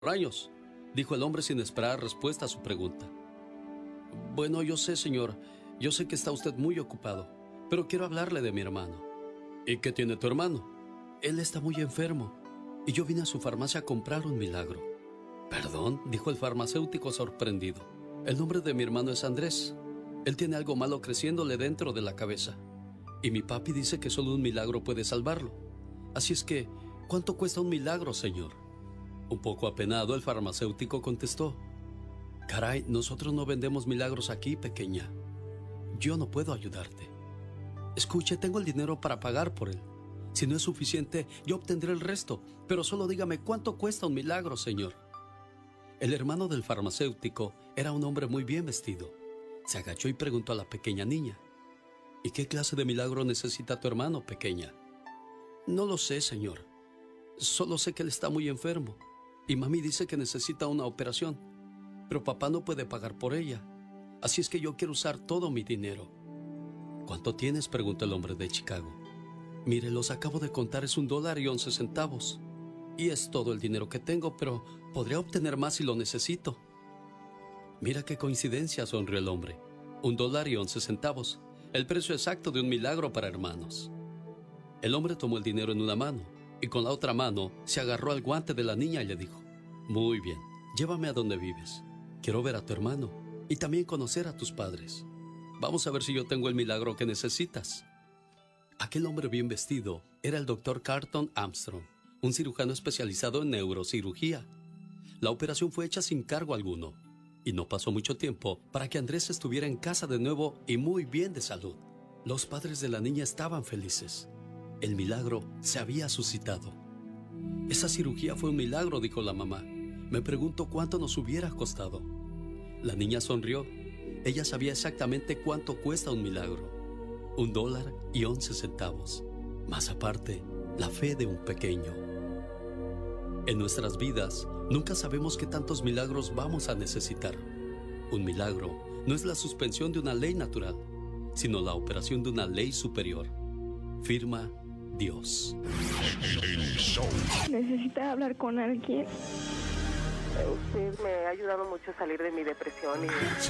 Rayos, dijo el hombre sin esperar respuesta a su pregunta. Bueno, yo sé, señor. Yo sé que está usted muy ocupado, pero quiero hablarle de mi hermano. ¿Y qué tiene tu hermano? Él está muy enfermo y yo vine a su farmacia a comprar un milagro. ¿Perdón?, dijo el farmacéutico sorprendido. El nombre de mi hermano es Andrés. Él tiene algo malo creciéndole dentro de la cabeza. Y mi papi dice que solo un milagro puede salvarlo. Así es que, ¿cuánto cuesta un milagro, señor? Un poco apenado, el farmacéutico contestó. Caray, nosotros no vendemos milagros aquí, pequeña. Yo no puedo ayudarte. Escuche, tengo el dinero para pagar por él. Si no es suficiente, yo obtendré el resto. Pero solo dígame, ¿cuánto cuesta un milagro, señor? El hermano del farmacéutico era un hombre muy bien vestido. Se agachó y preguntó a la pequeña niña. ¿Y qué clase de milagro necesita tu hermano, pequeña? No lo sé, señor. Solo sé que él está muy enfermo. Y mami dice que necesita una operación. Pero papá no puede pagar por ella. Así es que yo quiero usar todo mi dinero. ¿Cuánto tienes?, preguntó el hombre de Chicago. Mire, los acabo de contar, es $1.11. Y es todo el dinero que tengo, pero podría obtener más si lo necesito. Mira qué coincidencia, sonrió el hombre. $1.11, el precio exacto de un milagro para hermanos. El hombre tomó el dinero en una mano y con la otra mano se agarró al guante de la niña y le dijo: Muy bien, llévame a donde vives. Quiero ver a tu hermano y también conocer a tus padres. Vamos a ver si yo tengo el milagro que necesitas. Aquel hombre bien vestido era el doctor Carlton Armstrong, un cirujano especializado en neurocirugía. La operación fue hecha sin cargo alguno, y no pasó mucho tiempo para que Andrés estuviera en casa de nuevo y muy bien de salud. Los padres de la niña estaban felices. El milagro se había suscitado. Esa cirugía fue un milagro, dijo la mamá. Me pregunto cuánto nos hubiera costado. La niña sonrió. Ella sabía exactamente cuánto cuesta un milagro. $1.11. Más aparte, la fe de un pequeño. En nuestras vidas, nunca sabemos qué tantos milagros vamos a necesitar. Un milagro no es la suspensión de una ley natural, sino la operación de una ley superior. Firma Dios. ¿Necesita hablar con alguien? Usted me ha ayudado mucho a salir de mi depresión y